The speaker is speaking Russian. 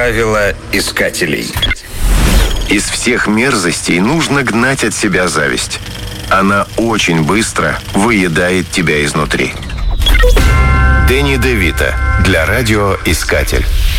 Правила искателей. Из всех мерзостей нужно гнать от себя зависть. Она очень быстро выедает тебя изнутри. Дэнни де Вито для радиоискатель.